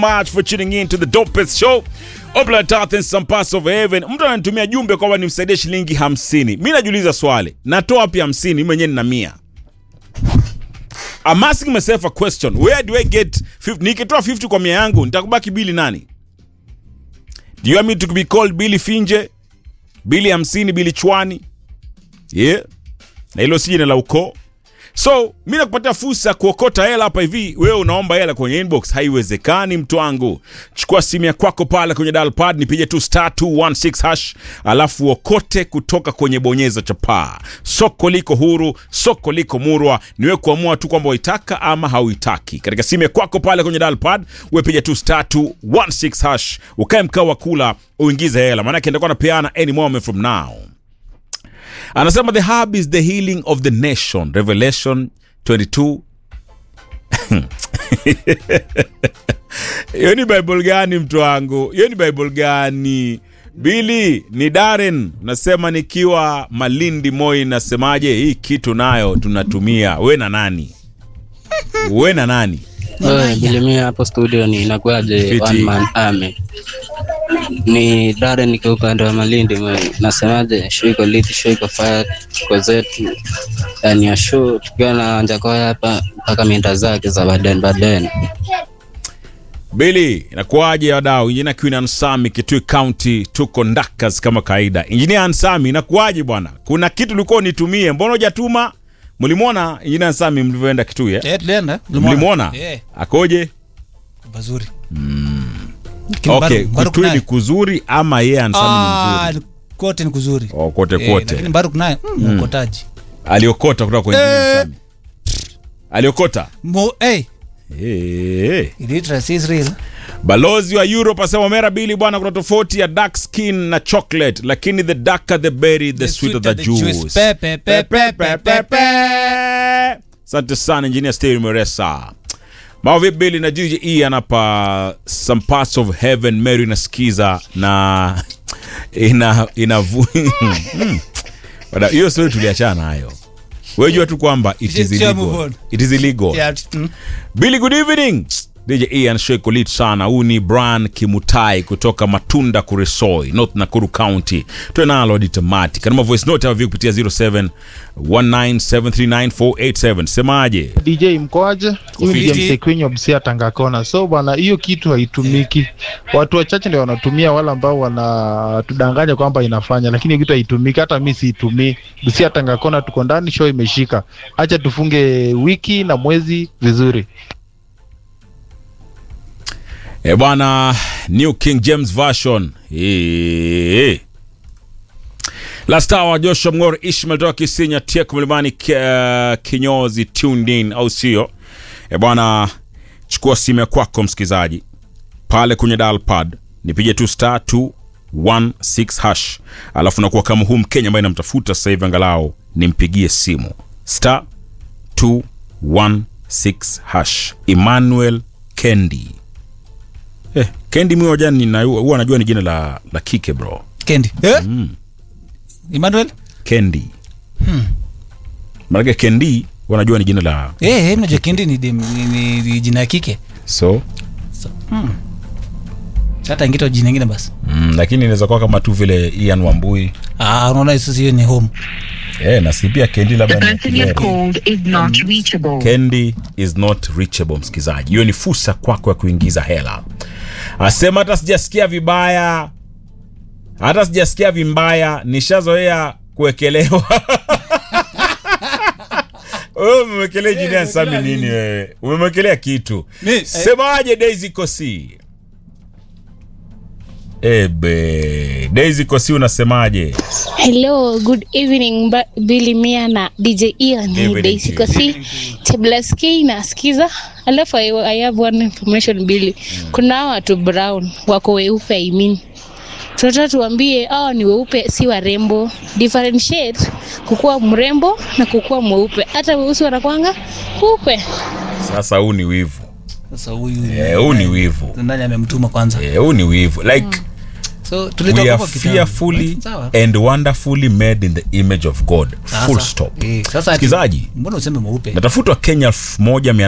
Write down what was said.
much for tuning in to the Dopest Show. Obla Tath in some parts of heaven. Mtu ananitumia jumbe kwamba nimsaidie shilingi 50. Mimi najiuliza swali. Natoa wapi 50? Mimi mwenyewe nina 100. I'm asking myself a question. Where do I get 50? Nikitoa 50 kwa 100 yangu, nitakubaki Billy nani? Do you want me to be called Billy Finje? Billy 50, Billy Chwani? Yeah. Na hilo si jina la ukoo. So, mimi nakupatia fursa kuokota hela hapa hivi. Wewe unaomba hela kwenye inbox, haiwezekani mtu wangu. Chukua simu yako kwako pale kwenye dial pad, nipige tu *216#, alafu uokote kutoka kwenye bonyeza chapa. Soko liko huru, soko liko murwa. Niwe kuamua tu kwamba uitaka ama hauitaki. Katika simu yako kwako pale kwenye dial pad, wewe piga tu *216#, ukae mkao wa kula, uingize hela. Maana yake nitakuwa napeana any moment from now. Anasema the hub is the healing of the nation. Revelation 22. Hiyo ni Bible gani mtu wangu? Hiyo ni Bible gani? Billy, ni Darren. Nasema nikiwa Malindi Moi, nasemaje hii kitu nayo tunatumia. Wewe na nani? Wewe na nani? Billy hapo studio ni inakuaje one man army. Ni Darren niko upande wa Malindi Moi. Nasemaje shiko liti shiko fire kwa zetu. Yani ya show tukiwa na anja kwa hapa mpaka minda zake za baden. Billy, inakuaje wadau? Engineer Queen Ansami, Kitui County, tuko ndakas kama kaida. Engineer Ansami, inakuaje bwana? Kuna kitu ulikuwa unitumie, mbona hujatuma? Mlimuona Engineer Ansami mlivyoenda Kitui eh? Tulienda. Mlimuona? Akoje? Bazuri. Okay, Kitui ni kuzuri ama yeye Ansami ni mzuri? Kote ni kuzuri. Kote. Lakini Baruk naye mkotaji. Aliokota kutoka kwa Engineer Ansami. Aliokota? Illiteracy is real. Balozi wa Europe asema Mera Billy bwana, kuna tofauti ya dark skin na chocolate, lakini the darker the berry the sweeter the juice. Asante sana Engineer Steve Meresa. Mavi Billy na DJ E anapa some parts of heaven. Mary nasikiza na Wada hiyo story tuliachana nayo. Wewe jua tu kwamba it is illegal. It is illegal. Yeah. Billy, good evening. DJ Ian Sheko lit sana. Uni Brian Kimutai kutoka Matunda Kuresoi, North Nakuru County. Tuenalo ditamati. Kanuma voice note hawa kupitia 0719739487. Semaje? DJ mkoaje? Huyu ni James Kwenyo Busia Tanga Kona. So bwana, hiyo kitu haitumiki. Watu wachache ndio wanatumia, wala ambao wanatudanganya kwamba inafanya, lakini kitu haitumiki. Hata mimi siitumii. Busia Tanga Kona tuko ndani, show imeshika. Acha tufunge wiki na mwezi vizuri. Bwana, New King James Version. Last hour Joshua Mngoro Ishmael toka Kisinya Tiek Mlimani Kinyozi tuned in au sio? Bwana, chukua simu kwako msikizaji. Pale kwenye dial pad nipige tu *216#. Alafu nakuwa kama huyu Mkenya ambaye namtafuta sasa hivi, angalau nimpigie simu. *216#. Emmanuel Kendi. Kendi mimi wajani huwa najua ni jina la kike bro. Kendi. Emmanuel Kendi. Maana Kendi wanajua ni jina la mnajua Kendi ni jina la kike. So hata ingito jina lingine basi. Lakini inaweza kuwa kama tu vile Ian Wambui. Unaona hiyo ni home. Na si pia Kendi labda Kendi is not reachable msikizaji. Hiyo ni fursa kwako ya kuingiza hela. Asema hata sijasikia vibaya. Hata sijasikia vimbaya, nishazoea kuwekelewa. Wewe umewekelea jina ya Sami nini wewe? Umewekelea kitu. Semaje Daisy Kosi? Daisy Kosi unasemaje? Hello, good evening Billy Mia na DJ Ian. Daisy Kosi. Teblaski nasikiza. Alafu I have one information Billy. Kuna watu brown wako weupe I mean. Tunataka tuambie ni weupe si warembo. Differentiate kukua mrembo na kukua mweupe. Hata weusi wanakuanga weupe. Sasa huu ni wivu. Sasa huyu ni wivu. Nani amemtuma kwanza? Huu ni wivu. Like So we are fearfully and wonderfully made in the image of God. Full stop. Sasa Sikizaji, mbona useme mweupe? natafutwa Kenya 1100